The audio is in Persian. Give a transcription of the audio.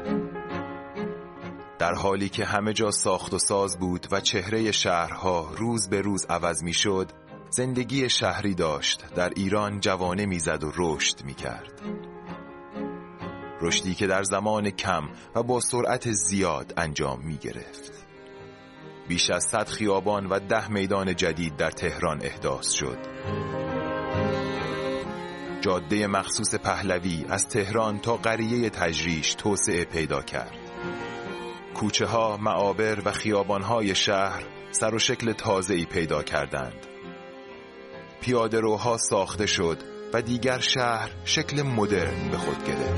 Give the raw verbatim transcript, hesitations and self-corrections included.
در حالی که همه جا ساخت و ساز بود و چهره شهرها روز به روز عوض می شد، زندگی شهری داشت در ایران جوانه می زد و رشد می کرد. رشدی که در زمان کم و با سرعت زیاد انجام می گرفت. بیش از صد خیابان و ده میدان جدید در تهران احداث شد. جاده مخصوص پهلوی از تهران تا قریه تجریش توسعه پیدا کرد. کوچه ها، معابر و خیابان های شهر سر و شکل تازه‌ای پیدا کردند. پیاده روها ساخته شد و دیگر شهر شکل مدرن به خود گرفت.